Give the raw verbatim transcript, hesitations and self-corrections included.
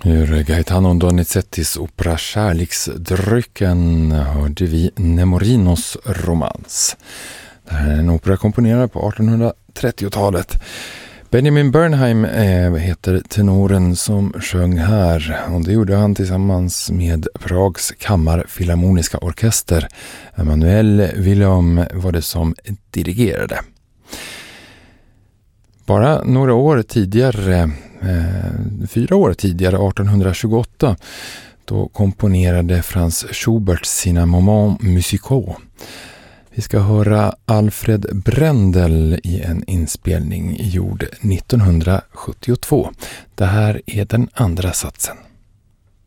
Ur Gaetano Donizettis opera Kärleksdrycken hörde vi Nemorinos romans. Det här är en opera komponerad på artonhundratrettiotalet. Benjamin Bernheim eh, heter tenoren som sjöng här, och det gjorde han tillsammans med Prags kammarfilharmoniska orkester. Emanuel Wilhelm var det som dirigerade. Bara några år tidigare, eh, fyra år tidigare, artonhundratjugoåtta, då komponerade Franz Schubert sina Moments musicaux. Vi ska höra Alfred Brendel i en inspelning gjord nittonhundrasjuttiotvå. Det här är den andra satsen.